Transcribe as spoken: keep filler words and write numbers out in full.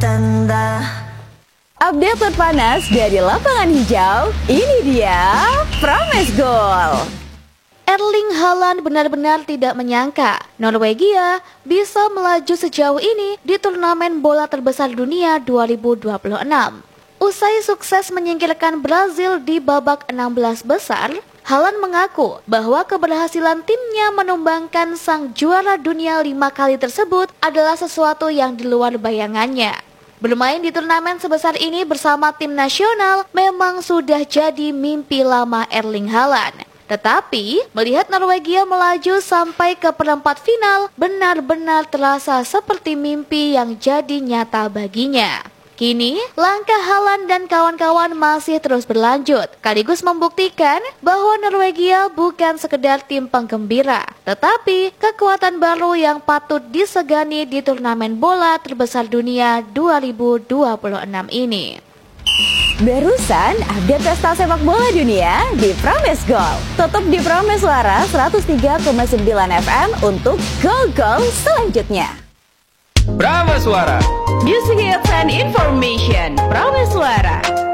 tanda. Update terpanas dari lapangan hijau, ini dia Promes Goal. Erling Haaland benar-benar tidak menyangka Norwegia bisa melaju sejauh ini di turnamen bola terbesar dunia dua ribu dua puluh enam. Usai sukses menyingkirkan Brazil di babak enam belas besar, Haaland mengaku bahwa keberhasilan timnya menumbangkan sang juara dunia lima kali tersebut adalah sesuatu yang di luar bayangannya. Bermain di turnamen sebesar ini bersama tim nasional memang sudah jadi mimpi lama Erling Haaland. Tetapi, melihat Norwegia melaju sampai ke perempat final benar-benar terasa seperti mimpi yang jadi nyata baginya. Kini, langkah Haaland dan kawan-kawan masih terus berlanjut, sekaligus membuktikan bahwa Norwegia bukan sekedar tim penggembira, tetapi kekuatan baru yang patut disegani di turnamen bola terbesar dunia dua ribu dua puluh enam ini. Barusan update pesta sepak bola dunia di Promes Goal. Tutup di Promes Suara seratus tiga koma sembilan F M untuk gol-gol selanjutnya. Promes Suara. Music hits and information. Promes Suara.